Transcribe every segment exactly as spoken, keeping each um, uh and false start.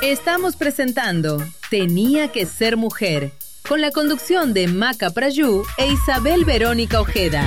Estamos presentando Tenía que ser mujer, con la conducción de Maca Prayú e Isabel Verónica Ojeda.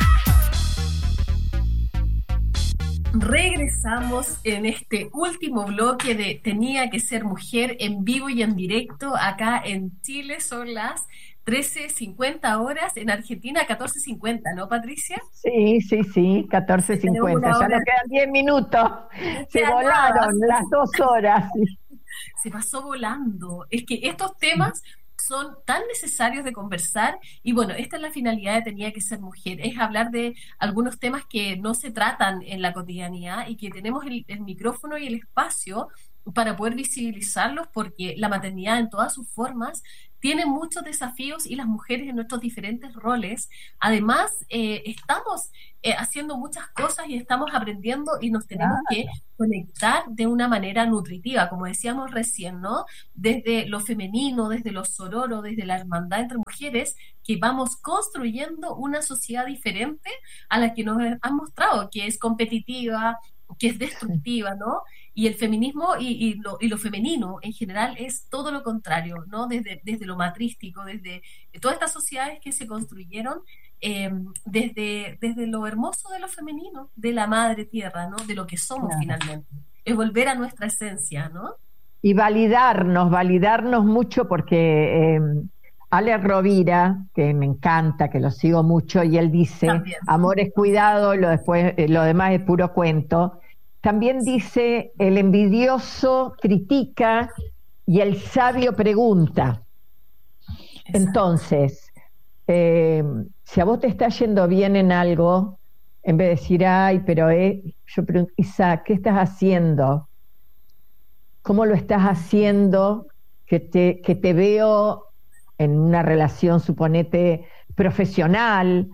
Regresamos en este último bloque de Tenía que ser mujer, en vivo y en directo acá en Chile. Son las trece cincuenta horas, en Argentina catorce cincuenta, ¿no, Patricia? Sí, sí, sí, catorce cincuenta. Ya nos quedan diez minutos. Se volaron nada. Las dos horas. Se pasó volando. Es que estos temas son tan necesarios de conversar, y bueno, esta es la finalidad de Tenía que ser mujer, es hablar de algunos temas que no se tratan en la cotidianidad y que tenemos el, el micrófono y el espacio para poder visibilizarlos, porque la maternidad en todas sus formas tiene muchos desafíos y las mujeres en nuestros diferentes roles, además eh, estamos eh, haciendo muchas cosas y estamos aprendiendo y nos tenemos que conectar de una manera nutritiva, como decíamos recién, ¿no? Desde lo femenino, desde lo sororo, desde la hermandad entre mujeres, que vamos construyendo una sociedad diferente a la que nos han mostrado, que es competitiva, que es destructiva, ¿no? Y el feminismo y, y, lo, y lo femenino en general es todo lo contrario, ¿no? Desde, desde lo matrístico, desde todas estas sociedades que se construyeron, eh, desde, desde lo hermoso de lo femenino, de la madre tierra, ¿no? De lo que somos, claro, finalmente. Es volver a nuestra esencia, ¿no? Y validarnos, validarnos mucho, porque eh, Ale Rovira, que me encanta, que lo sigo mucho, y él dice, también, amor es cuidado, lo, después, eh, lo demás es puro cuento. También dice, el envidioso critica y el sabio pregunta. Exacto. Entonces, eh, si a vos te está yendo bien en algo, en vez de decir, ay, pero eh, yo pregunto, Isa, ¿qué estás haciendo? ¿Cómo lo estás haciendo? Que te, que te veo en una relación, suponete, profesional,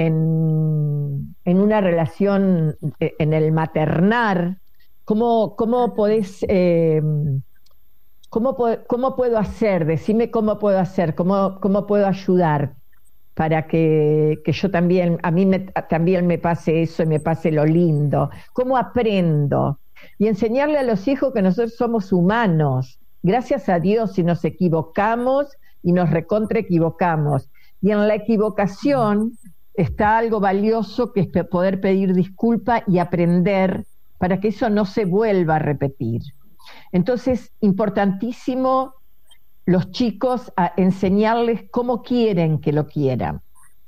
En, en una relación, en el maternar, ¿cómo, cómo podés, eh, cómo, cómo puedo hacer? Decime cómo puedo hacer, cómo, cómo puedo ayudar para que, que yo también, a mí me, también me pase eso y me pase lo lindo. ¿Cómo aprendo? Y enseñarle a los hijos que nosotros somos humanos. Gracias a Dios si nos equivocamos y nos recontra equivocamos. Y en la equivocación está algo valioso, que es poder pedir disculpa y aprender para que eso no se vuelva a repetir. Entonces, importantísimo los chicos a enseñarles cómo quieren que lo quieran.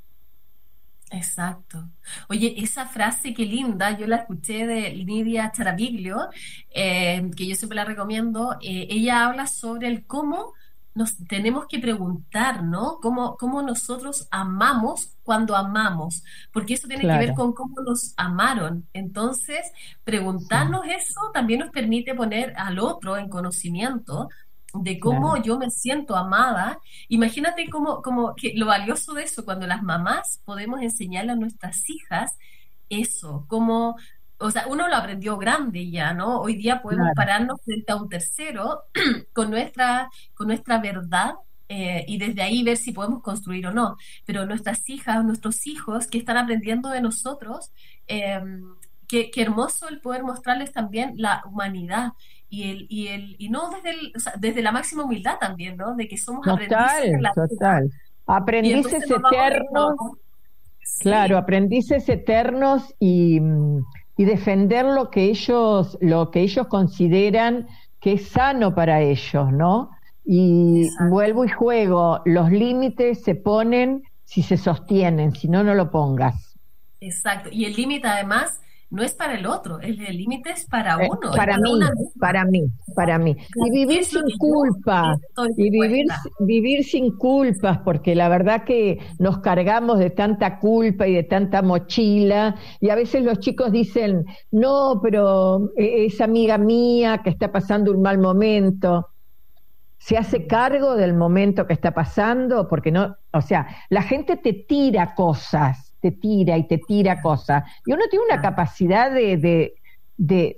Exacto. Oye, esa frase, qué linda, yo la escuché de Lidia Charaviglio, eh, que yo siempre la recomiendo. Eh, ella habla sobre el cómo nos tenemos que preguntar, ¿no? ¿Cómo, cómo nosotros amamos cuando amamos? Porque eso tiene, claro, que ver con cómo nos amaron. Entonces, preguntarnos, sí, eso también nos permite poner al otro en conocimiento de cómo, claro, yo me siento amada. Imagínate cómo, cómo que lo valioso de eso, cuando las mamás podemos enseñarle a nuestras hijas eso, cómo... O sea, uno lo aprendió grande ya, ¿no? Hoy día podemos, claro, pararnos frente a un tercero con nuestra, con nuestra verdad, eh, y desde ahí ver si podemos construir o no. Pero nuestras hijas, nuestros hijos que están aprendiendo de nosotros, eh, qué, qué hermoso el poder mostrarles también la humanidad y el y el y no desde el, o sea, desde la máxima humildad también, ¿no? De que somos total, aprendices de la total. vida. Aprendices eternos, sí, claro, aprendices eternos y y defender lo que ellos lo que ellos consideran que es sano para ellos, ¿no? Y exacto, vuelvo y juego, los límites se ponen si se sostienen, si no, no lo pongas. Exacto, y el límite además no es para el otro, el límite es para uno. Eh, para, es mí, para mí, para mí. Y vivir sin culpa, y vivir, vivir sin culpas, porque la verdad que nos cargamos de tanta culpa y de tanta mochila, y a veces los chicos dicen, no, pero es amiga mía que está pasando un mal momento. ¿Se hace cargo del momento que está pasando? Porque no, o sea, la gente te tira cosas, te tira y te tira cosas, y uno tiene una capacidad de, de, de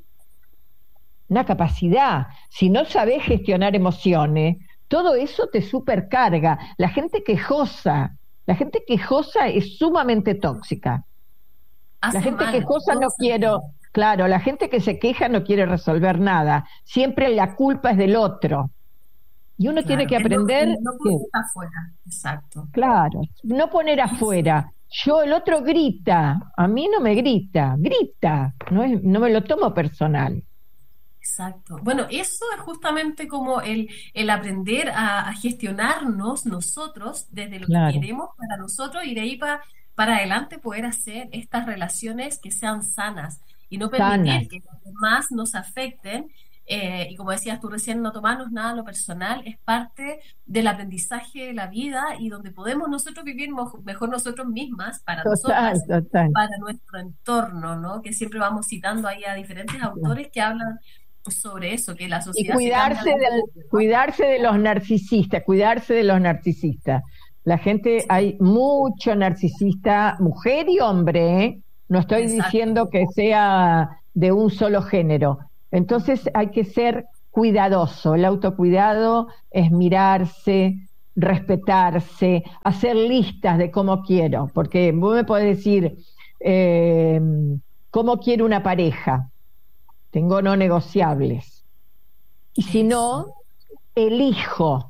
una capacidad, si no sabés gestionar emociones, todo eso te supercarga. La gente quejosa, la gente quejosa es sumamente tóxica. Hace la gente mal, quejosa no quiero, Claro, la gente que se queja no quiere resolver nada. Siempre la culpa es del otro. Y uno Claro, tiene que el no, aprender el no que, poner afuera, exacto. claro, no poner afuera. Yo, el otro grita, a mí no me grita, grita, no, es, no me lo tomo personal. Exacto. Bueno, eso es justamente como el, el aprender a, a gestionarnos nosotros desde lo que Claro, queremos para nosotros y de ahí pa- para adelante poder hacer estas relaciones que sean sanas y no sanas, permitir que los demás nos afecten. Eh, y como decías tú recién, no tomarnos nada a lo personal es parte del aprendizaje de la vida y donde podemos nosotros vivir mo- mejor nosotros mismas, para total, nosotras, total. para nuestro entorno, ¿no? Que siempre vamos citando ahí a diferentes autores que hablan sobre eso, que la Y sociedad se cambia cuidarse de del, rumbo, ¿no? cuidarse de los narcisistas, cuidarse de los narcisistas. La gente, Sí, hay mucho narcisista, mujer y hombre, ¿eh? No estoy exacto. diciendo que sea de un solo género. Entonces hay que ser cuidadoso. El autocuidado es mirarse, respetarse, hacer listas de cómo quiero, porque vos me podés decir, eh, ¿cómo quiero una pareja? Tengo no negociables. Y si Eso. no, elijo.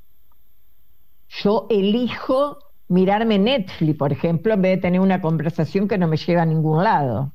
Yo elijo mirarme Netflix, por ejemplo, en vez de tener una conversación que no me lleva a ningún lado.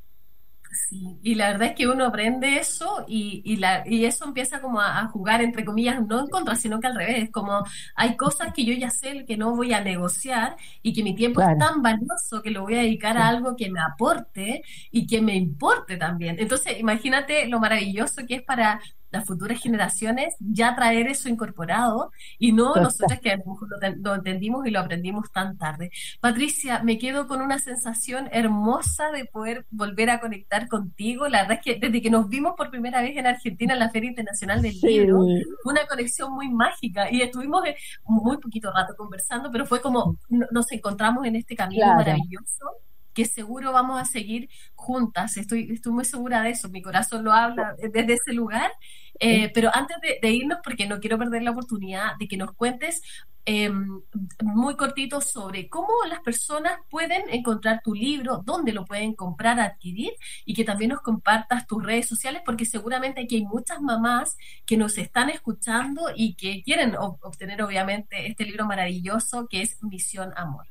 Sí, y la verdad es que uno aprende eso y, y, la, y eso empieza como a, a jugar, entre comillas, no en contra, sino que al revés, como hay cosas que yo ya sé que no voy a negociar y que mi tiempo es Claro, tan valioso que lo voy a dedicar a sí, algo que me aporte y que me importe también. Entonces, imagínate lo maravilloso que es para las futuras generaciones ya traer eso incorporado y no total. nosotros que a lo mejor lo, ten- lo entendimos y lo aprendimos tan tarde. Patricia, me quedo con una sensación hermosa de poder volver a conectar contigo. La verdad es que desde que nos vimos por primera vez en Argentina en la Feria Internacional del Libro, Sí, fue una conexión muy mágica y estuvimos eh, muy poquito rato conversando, pero fue como no- nos encontramos en este camino claro, maravilloso que seguro vamos a seguir juntas. Estoy, estoy muy segura de eso. Mi corazón lo habla desde ese lugar. Eh, pero antes de, de irnos, porque no quiero perder la oportunidad de que nos cuentes eh, muy cortito sobre cómo las personas pueden encontrar tu libro, dónde lo pueden comprar, adquirir y que también nos compartas tus redes sociales porque seguramente aquí hay muchas mamás que nos están escuchando y que quieren ob- obtener obviamente este libro maravilloso que es Misión Amor.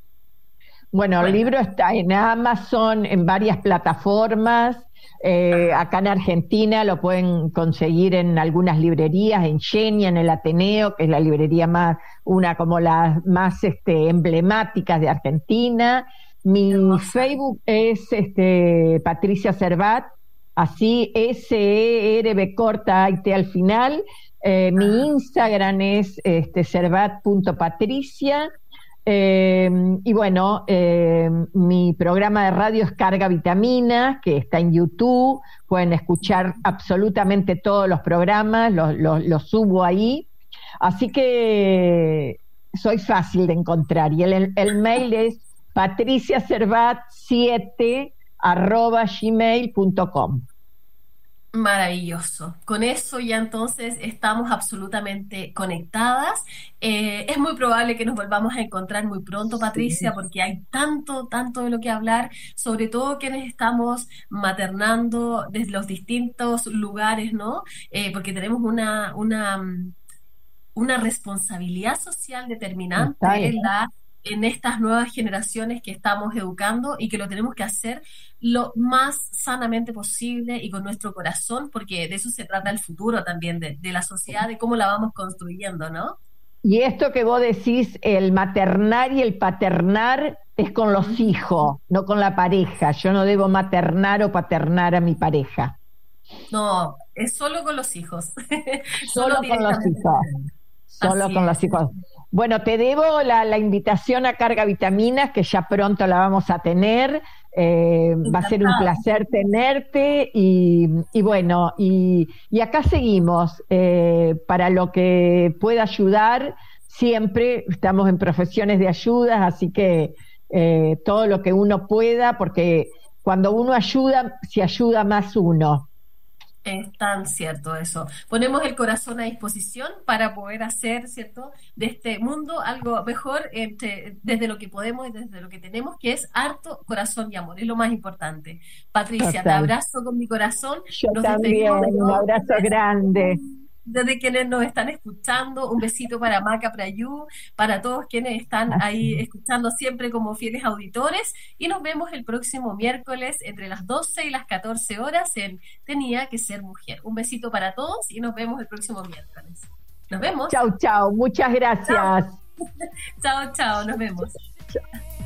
bueno, el libro Cuéntanos. está en Amazon, en varias plataformas. Eh, Ajá. acá en Argentina lo pueden conseguir en algunas librerías, en Xenia, en el Ateneo, que es la librería más, una como las más este, emblemáticas de Argentina. Mi Hermosa. Facebook es este, Patricia Servat, así S E R B corta A y T al final. Eh, mi Ajá. Instagram es este, servat.patricia. Eh, y bueno, eh, mi programa de radio es Carga Vitaminas, que está en YouTube. Pueden escuchar absolutamente todos los programas, los, los, los subo ahí. Así que soy fácil de encontrar. Y el, el mail es patriciacervat siete arroba gmail punto com. Maravilloso. Con eso ya entonces estamos absolutamente conectadas. Eh, es muy probable que nos volvamos a encontrar muy pronto, Patricia, Sí, porque hay tanto, tanto de lo que hablar, sobre todo quienes estamos maternando desde los distintos lugares, ¿no? Eh, porque tenemos una, una, mm, una responsabilidad social determinante total. en la, en estas nuevas generaciones que estamos educando y que lo tenemos que hacer lo más sanamente posible y con nuestro corazón, porque de eso se trata el futuro también, de, de la sociedad, de cómo la vamos construyendo, ¿no? Y esto que vos decís, el maternar y el paternar, es con los Ujú. hijos, no con la pareja. Yo no debo maternar o paternar a mi pareja, No, es solo con los hijos, solo solo con los directamente con hijos, ellos. solo Así con los es. hijos. Bueno, te debo la, la invitación a Carga Vitaminas, que ya pronto la vamos a tener. Eh, va a ser un Encantada. placer tenerte y, y bueno, y, y acá seguimos eh, para lo que pueda ayudar. Siempre estamos en profesiones de ayuda, así que eh, todo lo que uno pueda, porque cuando uno ayuda, se ayuda más uno. Es tan cierto eso. Ponemos el corazón a disposición para poder hacer, ¿cierto?, de este mundo algo mejor entre, desde lo que podemos y desde lo que tenemos, que es harto corazón y amor. Es lo más importante. Patricia, Total. Te abrazo con mi corazón. Yo Nos también, un abrazo grande. Desde quienes nos están escuchando, un besito para Maca Prayú, para todos quienes están ahí escuchando siempre como fieles auditores, y nos vemos el próximo miércoles entre las doce y las catorce horas en Tenía que ser mujer. Un besito para todos y nos vemos el próximo miércoles. Nos vemos. Chau, chau. Muchas gracias. Chao, chao. Nos vemos. Chao.